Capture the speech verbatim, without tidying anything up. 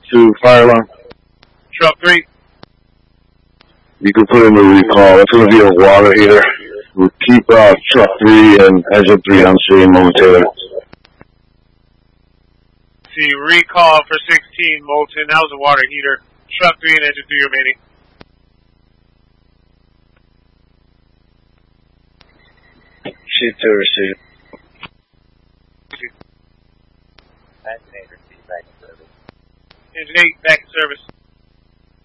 to fire alarm. Truck three. You can put in the recall. It's going to be a water heater. We'll keep uh, truck three and engine three on scene momentarily. See, recall for sixteen, Molten. That was a water heater. Truck three and engine three remaining. Shoot to receive. Engine eight, back in service.